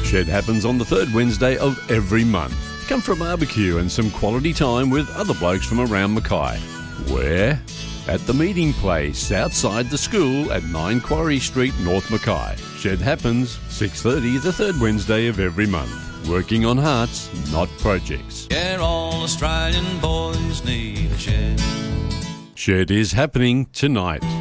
Shed happens on the third Wednesday of every month. Come for a barbecue and some quality time with other blokes from around Mackay. Where? At the meeting place outside the school at 9 Quarry Street, North Mackay. Shed happens 6:30 the third Wednesday of every month. Working on hearts, not projects. Yeah, all Australian boys need a shed. Shed is happening tonight.